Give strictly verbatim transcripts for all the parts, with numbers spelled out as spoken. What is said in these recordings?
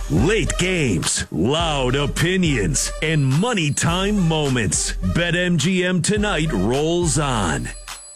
Late games, loud opinions, and money time moments. BetMGM tonight rolls on.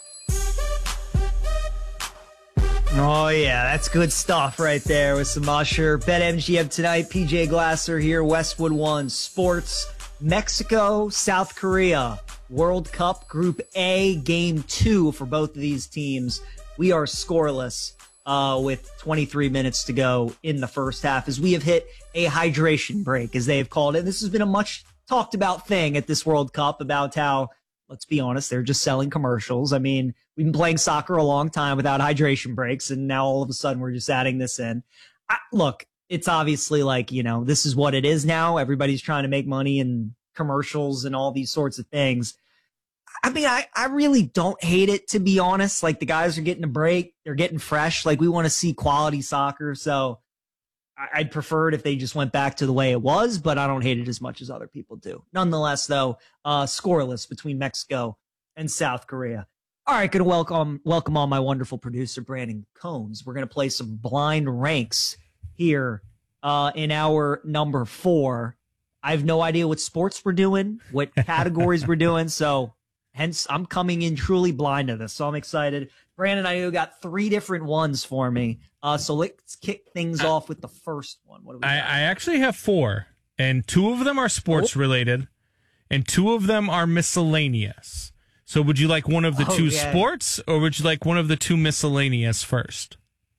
Oh, yeah, that's good stuff right there with some Usher. BetMGM tonight, P J Glasser here, Westwood One Sports. Mexico, South Korea, World Cup Group A, Game two for both of these teams. We are scoreless uh, with twenty-three minutes to go in the first half as we have hit a hydration break, as they have called it. This has been a much talked about thing at this World Cup about how, let's be honest, they're just selling commercials. I mean, we've been playing soccer a long time without hydration breaks, and now all of a sudden we're just adding this in. I, look, it's obviously like, you know, this is what it is now. Everybody's trying to make money and commercials and all these sorts of things. I mean, I, I really don't hate it, to be honest. Like, the guys are getting a break. They're getting fresh. Like, we want to see quality soccer. So I, I'd prefer it if they just went back to the way it was, but I don't hate it as much as other people do. Nonetheless, though, uh, scoreless between Mexico and South Korea. All right, going to welcome welcome on my wonderful producer, Brandon Cones. We're going to play some blind ranks here uh, in our number four. I have no idea what sports we're doing, what categories we're doing, so hence I'm coming in truly blind to this, so I'm excited. Brandon, I know you got three different ones for me, uh, so let's kick things I, off with the first one. What do we I, got? I actually have four, and two of them are sports oh. related, and two of them are miscellaneous. So would you like one of the oh, two yeah. sports, or would you like one of the two miscellaneous first?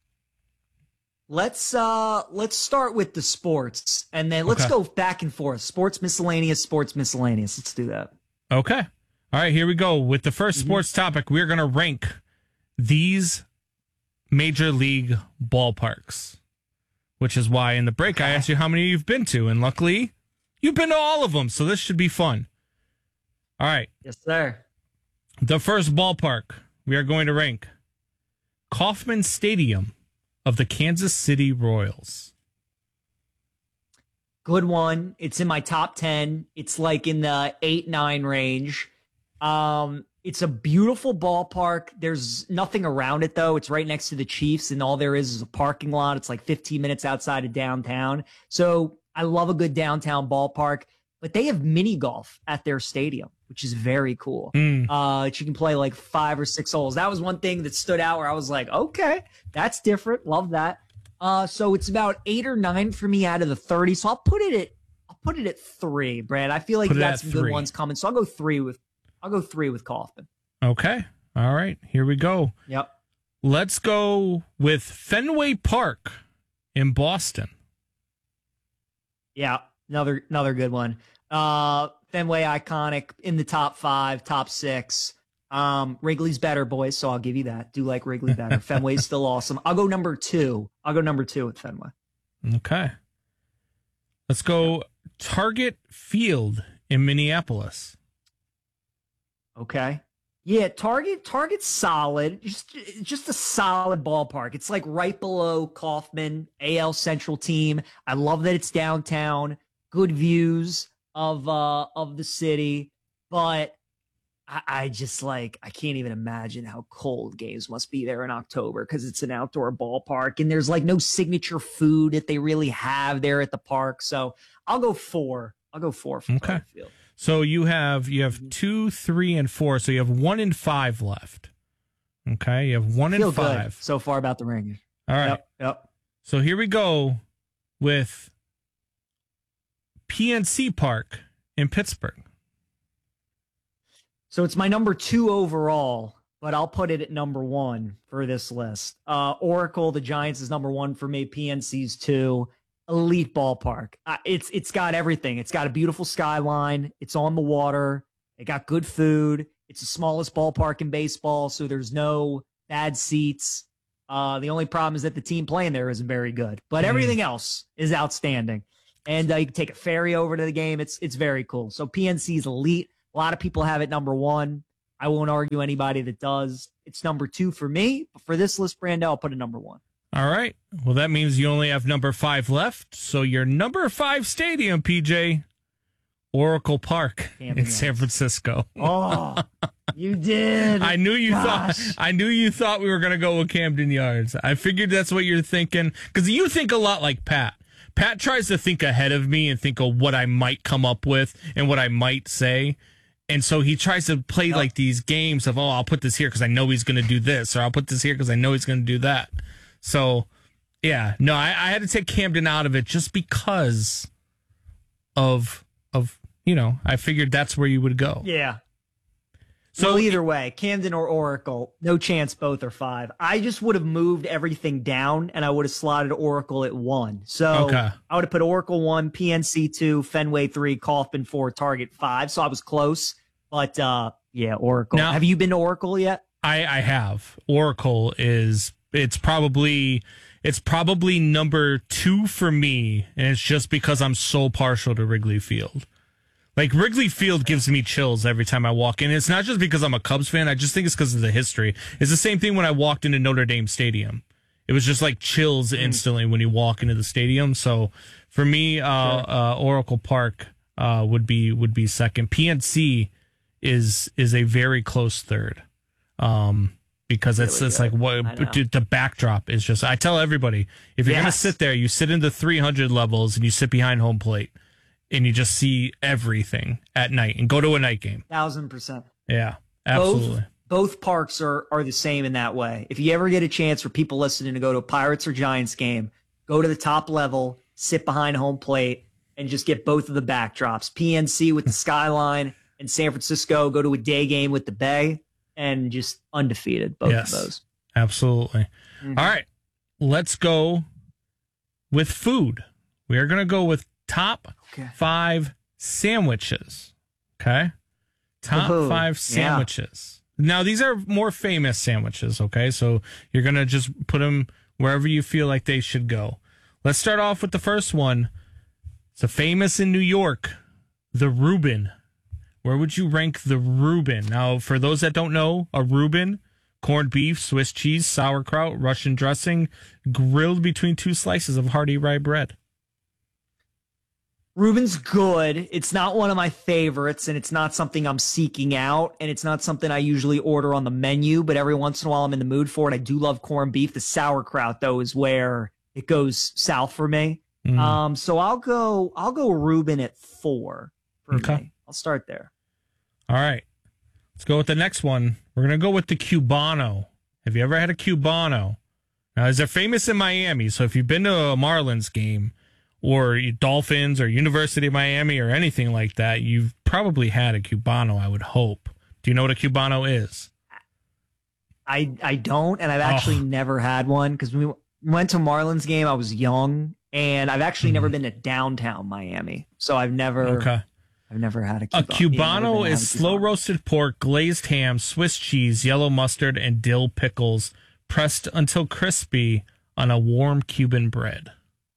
Let's uh let's start with the sports, and then let's okay. go back and forth. Sports miscellaneous, sports miscellaneous. Let's do that. Okay. All right, here we go. With the first Mm-hmm. sports topic, we're going to rank these major league ballparks, which is why in the break okay. I asked you how many you've been to, and luckily you've been to all of them, so this should be fun. All right. Yes, sir. The first ballpark we are going to rank, Kauffman Stadium of the Kansas City Royals. Good one. It's in my top ten. It's like in the eight, nine range. Um, it's a beautiful ballpark. There's nothing around it, though. It's right next to the Chiefs, and all there is is a parking lot. It's like fifteen minutes outside of downtown. So I love a good downtown ballpark, but they have mini golf at their stadium, which is very cool. Mm. Uh, you can play like five or six holes. That was one thing that stood out where I was like, okay, that's different. Love that. Uh, so it's about eight or nine for me out of the thirty. So I'll put it at, I'll put it at three, Brad. I feel like Put you it got at some three. good ones coming. So I'll go three with, I'll go three with Kauffman. Okay. All right. Here we go. Yep. Let's go with Fenway Park in Boston. Yeah. Another, another good one. Uh, Fenway iconic in the top five, top six. Um, Wrigley's better, boys, so I'll give you that. Do like Wrigley better. Fenway's still awesome. I'll go number two. I'll go number two at Fenway. Okay. Let's go Target Field in Minneapolis. Okay. Yeah, Target, Target's solid. Just, just a solid ballpark. It's like right below Kauffman, A L Central team. I love that it's downtown. Good views of uh of the city, but I, I just like I can't even imagine how cold games must be there in October because it's an outdoor ballpark and there's like no signature food that they really have there at the park. So I'll go four. I'll go four for okay. Field. So you have you have two, three, and four. So you have one and five left. Okay, you have one Feel and five good so far about the Rangers. All right. Yep. Yep. So here we go with P N C Park in Pittsburgh. So it's my number two overall, but I'll put it at number one for this list. Uh, Oracle, the Giants, is number one for me. P N C's two. Elite ballpark. Uh, it's it's got everything. It's got a beautiful skyline. It's on the water. It got good food. It's the smallest ballpark in baseball, so there's no bad seats. Uh, the only problem is that the team playing there isn't very good, but everything else is outstanding. And uh, you can take a ferry over to the game. It's it's very cool. So P N C is elite. A lot of people have it number one. I won't argue anybody that does. It's number two for me. But for this list, Brando, I'll put it number one. All right. Well, that means you only have number five left. So your number five stadium, P J, Oracle Park Camden in Yards. San Francisco. Oh, you did. I knew you Gosh. thought. I knew you thought we were going to go with Camden Yards. I figured that's what you're thinking because you think a lot like Pat. Pat tries to think ahead of me and think of what I might come up with and what I might say. And so he tries to play yep. like these games of, oh, I'll put this here because I know he's going to do this, or I'll put this here because I know he's going to do that. So, yeah, no, I, I had to take Camden out of it just because of, of you know, I figured that's where you would go. Yeah. So well, either way, Camden or Oracle, no chance both are five. I just would have moved everything down, and I would have slotted Oracle at one. So okay. I would have put Oracle one, P N C two, Fenway three, Kaufman four, Target five. So I was close. But, uh, yeah, Oracle. Now, have you been to Oracle yet? I, I have. Oracle is, it's probably, it's probably number two for me, and it's just because I'm so partial to Wrigley Field. Like, Wrigley Field gives me chills every time I walk in. It's not just because I'm a Cubs fan. I just think it's because of the history. It's the same thing when I walked into Notre Dame Stadium. It was just like chills mm. instantly when you walk into the stadium. So for me, uh, sure. uh, Oracle Park uh, would be would be second. P N C is is a very close third, um, because it's really it's good. Like what dude, the backdrop is just. I tell everybody, if you're yes. gonna sit there, you sit in the three hundred levels and you sit behind home plate. And you just see everything at night and go to a night game. Thousand percent. Yeah, absolutely. Both, both parks are, are the same in that way. If you ever get a chance for people listening to go to a Pirates or Giants game, go to the top level, sit behind home plate, and just get both of the backdrops. P N C with the skyline and San Francisco, go to a day game with the Bay, and just undefeated, both yes, of those. Absolutely. Mm-hmm. All right, let's go with food. We are going to go with top okay. five sandwiches. Okay. Top Ooh, five sandwiches. Yeah. Now, these are more famous sandwiches. Okay. So you're going to just put them wherever you feel like they should go. Let's start off with the first one. It's a famous in New York, the Reuben. Where would you rank the Reuben? Now, for those that don't know, a Reuben, corned beef, Swiss cheese, sauerkraut, Russian dressing, grilled between two slices of hearty rye bread. Reuben's good. It's not one of my favorites, and it's not something I'm seeking out, and it's not something I usually order on the menu, but every once in a while I'm in the mood for it. I do love corned beef. The sauerkraut, though, is where it goes south for me. Mm. Um, so I'll go I'll go Reuben at four for okay. me. I'll start there. All right. Let's go with the next one. We're going to go with the Cubano. Have you ever had a Cubano? Now, they're famous in Miami, so if you've been to a Marlins game, or Dolphins or University of Miami or anything like that, you've probably had a Cubano, I would hope. Do you know what a Cubano is? I I don't, and I've actually oh. never had one because we went to a Marlins game. I was young, and I've actually mm. never been to downtown Miami, so I've never okay. I've never had a Cubano. A Cubano is slow roasted pork, glazed ham, Swiss cheese, yellow mustard, and dill pickles pressed until crispy on a warm Cuban bread.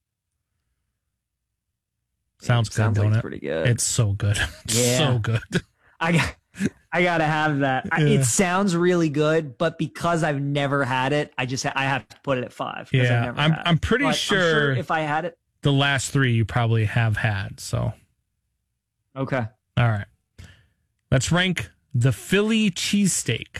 Sounds it good, sounds don't like it? Pretty good. It's so good. Yeah. So good. I got, I gotta have that. I, Yeah. it sounds really good, but because I've never had it, I just I have to put it at five. 'cause I've Yeah, never I'm had it. I'm pretty But sure, I'm sure if I had it. the last three you probably have had. So, Okay. all right, let's rank the Philly cheesesteak.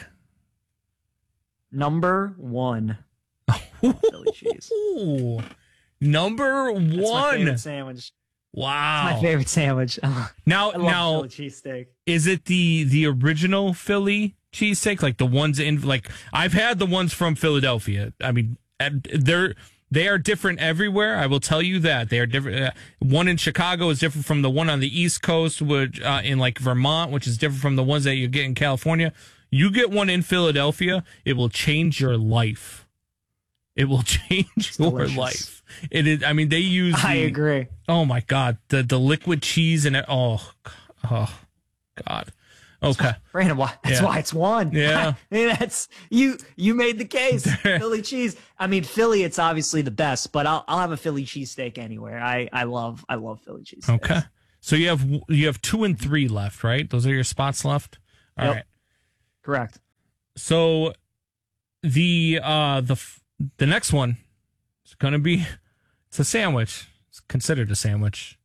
Number one. Philly cheese. Ooh, number That's my one. favorite sandwich. Wow. It's my favorite sandwich. Now, I love now, Philly cheesesteak. is it the the original Philly cheesesteak, like the ones in like I've had the ones from Philadelphia. I mean, they're they are different everywhere. I will tell you that they are different. Uh, one in Chicago is different from the one on the East Coast, which uh, in like Vermont, which is different from the ones that you get in California. You get one in Philadelphia, it will change your life. It will change It's your delicious. life. It is. I mean, they use. I the, agree. Oh my God, the the liquid cheese and it. Oh, oh God. Okay, Brandon, why, that's Yeah. why it's one. Yeah. I mean, that's you. You made the case. Philly cheese. I mean, Philly. It's obviously the best, but I'll I'll have a Philly cheesesteak anywhere. I I love I love Philly cheesesteaks. Okay, so you have you have two and three left, right? Those are your spots left. All Yep. right. Correct. So the uh the the next one is going to be it's a sandwich. It's considered a sandwich.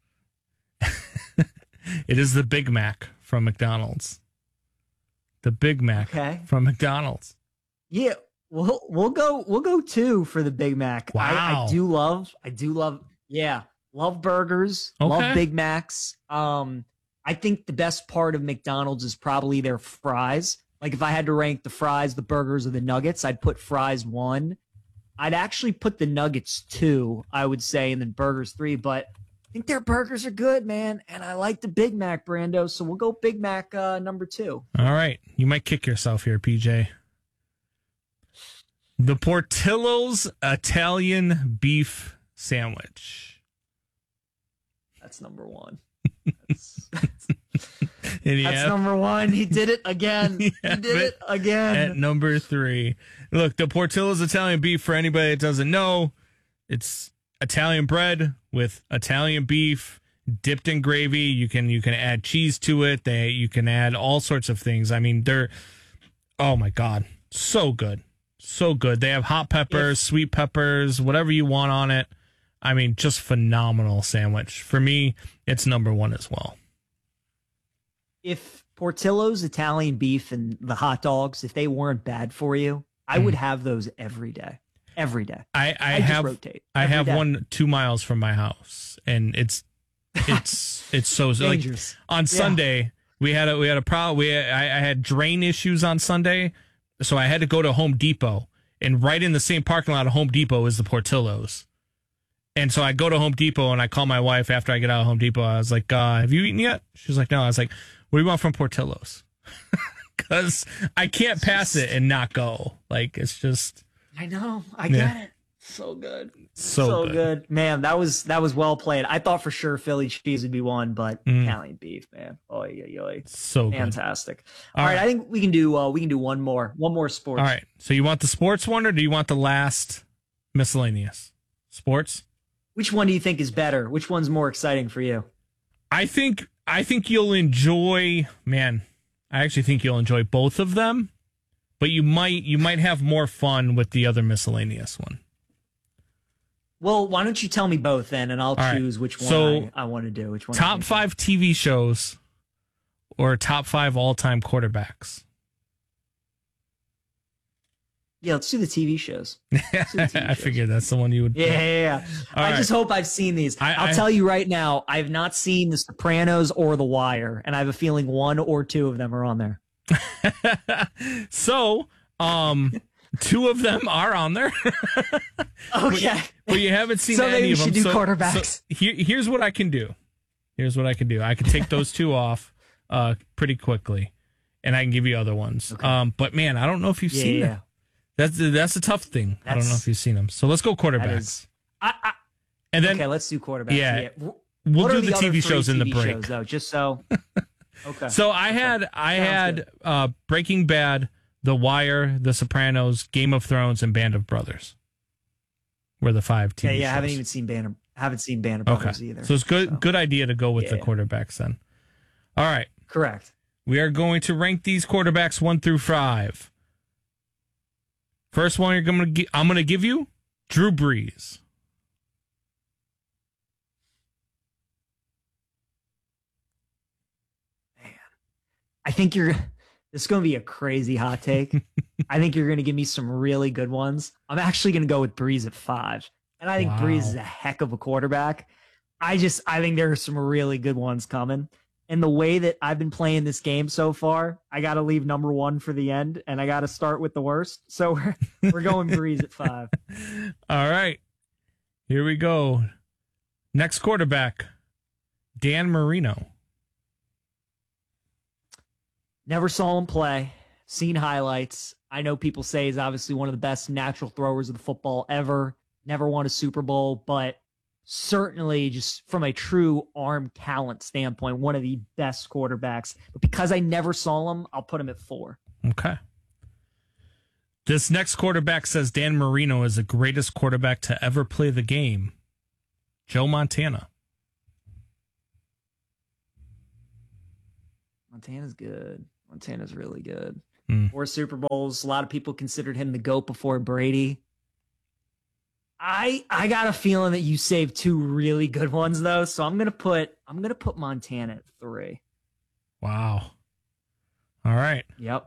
It is the Big Mac from McDonald's. The Big Mac Okay. from McDonald's. Yeah, we'll we'll go we'll go two for the Big Mac. I, Wow. I do love I do love yeah. Love burgers. Okay. Love Big Macs. Um, I think the best part of McDonald's is probably their fries. Like if I had to rank the fries, the burgers, or the nuggets, I'd put fries one. I'd actually put the nuggets two, I would say, and then burgers three. But I think their burgers are good, man. And I like the Big Mac, Brando. So we'll go Big Mac uh, number two. All right. You might kick yourself here, P J. The Portillo's Italian beef sandwich. That's number one. That's, And that's have, number one. He did it again. He Yeah, did it again. At number three. Look, the Portillo's Italian beef, for anybody that doesn't know, it's Italian bread with Italian beef dipped in gravy. You can you can add cheese to it. They you can add all sorts of things. I mean, they're oh my God, so good. So good. They have hot peppers, if, sweet peppers, whatever you want on it. I mean, just phenomenal sandwich. For me, it's number one as well. If Portillo's Italian beef and the hot dogs, if they weren't bad for you, I mm. would have those every day. Every day. I, I I'd have just rotate I have day. one two miles from my house, and it's it's it's so dangerous. Like, on Sunday yeah. we had a we had a problem. We I, I had drain issues on Sunday, so I had to go to Home Depot, and right in the same parking lot of Home Depot is the Portillo's. And so I go to Home Depot and I call my wife after I get out of Home Depot. I was like, uh, have you eaten yet? She was like, no. I was like, what do you want from Portillo's? Because I can't pass it and not go. Like, it's just. I know. I yeah. get it. So good. So, so good. good. Man, that was that was well played. I thought for sure Philly cheese would be one, but mm. Italian beef, man. Oh, yeah, yeah. So fantastic. Good. All, All right. right. I think we can do uh, we can do one more. One more sports. All right. So you want the sports one, or do you want the last miscellaneous? Sports? Which one do you think is better? Which one's more exciting for you? I think I think you'll enjoy, man, I actually think you'll enjoy both of them, but you might you might have more fun with the other miscellaneous one. Well, why don't you tell me both then, and I'll All choose right. which one so, I, I want to do. Which one? Top five T V shows or top five all-time quarterbacks? Yeah, let's do the T V shows. Do the T V I shows. figured that's the one you would. Yeah, yeah, yeah. I right. just hope I've seen these. I, I'll I, tell you right now, I've not seen The Sopranos or The Wire, and I have a feeling one or two of them are on there. so, um, two of them are on there. Okay, but, but you haven't seen so any maybe we of them. should do so, quarterbacks. So here, here's what I can do. Here's what I can do. I can take those two off uh, pretty quickly, and I can give you other ones. Okay. Um, but man, I don't know if you've yeah, seen yeah. them. That's that's a tough thing. That's, I don't know if you've seen them. So let's go quarterbacks. Is, I, I, and then okay, let's do quarterbacks. Yeah, yeah. we'll what do are the, the T V shows in the T V break. Shows, though, just so. Okay. So I had I Sounds had uh, Breaking Bad, The Wire, The Sopranos, Game of Thrones, and Band of Brothers. Were the five T V yeah, yeah. shows. I haven't even seen Band of haven't seen Band of Brothers okay. either. So it's good so. good idea to go with yeah. the quarterbacks then. All right. Correct. We are going to rank these quarterbacks one through five. First one you're gonna gi- I'm going to give you Drew Brees. Man, I think you're. This is going to be a crazy hot take. I think you're going to give me some really good ones. I'm actually going to go with Brees at five, and I think Wow. Brees is a heck of a quarterback. I just I think there are some really good ones coming. And the way that I've been playing this game so far, I got to leave number one for the end, and I got to start with the worst. So we're, we're going Brees at five. All right. Here we go. Next quarterback, Dan Marino. Never saw him play. Seen highlights. I know people say he's obviously one of the best natural throwers of the football ever. Never won a Super Bowl, but certainly just from a true arm talent standpoint, one of the best quarterbacks. But because I never saw him, I'll put him at four. Okay. This next quarterback says Dan Marino is the greatest quarterback to ever play the game. Joe Montana. Montana's good. Montana's really good. Mm. Four Super Bowls. A lot of people considered him the GOAT before Brady. I I got a feeling that you saved two really good ones though, so I'm gonna put I'm gonna put Montana at three. Wow. All right. Yep.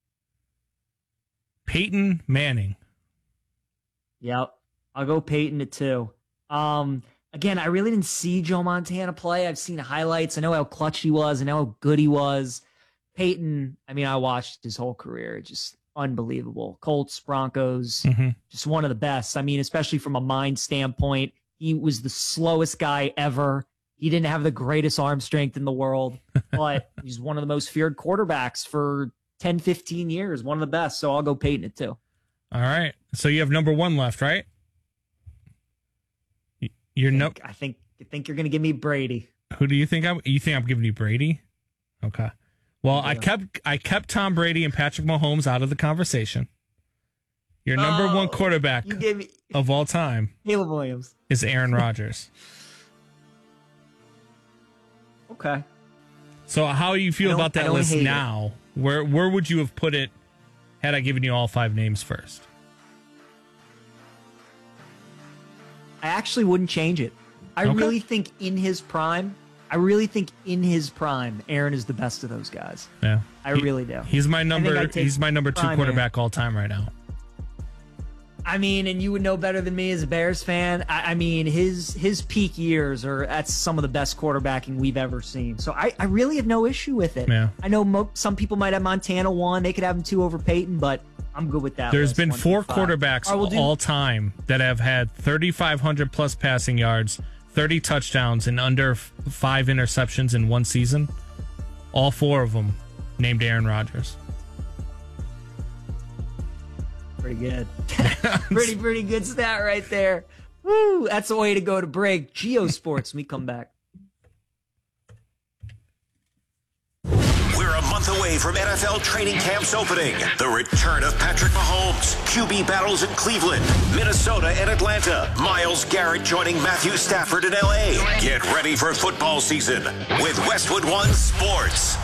Peyton Manning. Yep. I'll go Peyton at two. Um, again, I really didn't see Joe Montana play. I've seen highlights. I know how clutch he was. I know how good he was. Peyton, I mean, I watched his whole career. Just unbelievable. Colts, Broncos, mm-hmm. just one of the best. I mean, especially from a mind standpoint, he was the slowest guy ever. He didn't have the greatest arm strength in the world, but he's one of the most feared quarterbacks for ten, fifteen years. One of the best. So I'll go Peyton at two. All right. So you have number one left, right? You're I no. think, I think I think you're going to give me Brady. Who do you think I'm? You think I'm giving you Brady? Okay. Well, I kept I kept Tom Brady and Patrick Mahomes out of the conversation. Your number oh, one quarterback you gave me, of all time, Caleb Williams, is Aaron Rodgers. Okay. So how do you feel about that list now? It. Where where would you have put it had I given you all five names first? I actually wouldn't change it. I okay. really think in his prime, I really think in his prime, Aaron is the best of those guys. Yeah. I he, really do. He's my number he's my number two quarterback Aaron. all time right now. I mean, and you would know better than me as a Bears fan. I, I mean, his his peak years are that's some of the best quarterbacking we've ever seen. So I, I really have no issue with it. Yeah. I know mo- some people might have Montana one. They could have him two over Peyton, but I'm good with that. There's list, been four quarterbacks right, we'll do- all time that have had thirty-five hundred plus passing yards, thirty touchdowns, and under f- five interceptions in one season. All four of them named Aaron Rodgers. Pretty good. pretty, pretty good stat right there. Woo, that's the way to go to break. Geosports, when we come back. We're a month away from N F L training camps opening. The return of Patrick Mahomes, Q B battles in Cleveland, Minnesota, and Atlanta. Myles Garrett joining Matthew Stafford in L A. Get ready for football season with Westwood One Sports.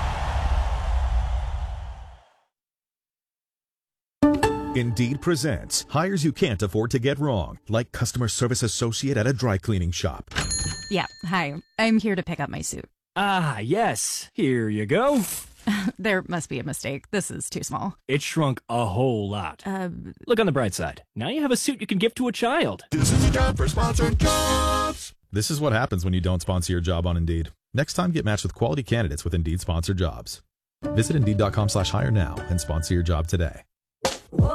Indeed presents hires you can't afford to get wrong, like customer service associate at a dry cleaning shop. Yeah, hi. I'm here to pick up my suit. Ah, yes. Here you go. There must be a mistake. This is too small. It shrunk a whole lot. Uh, Look on the bright side. Now you have a suit you can give to a child. This is a job for sponsored jobs. This is what happens when you don't sponsor your job on Indeed. Next time, get matched with quality candidates with Indeed sponsored jobs. Visit Indeed.com slash hire now and sponsor your job today.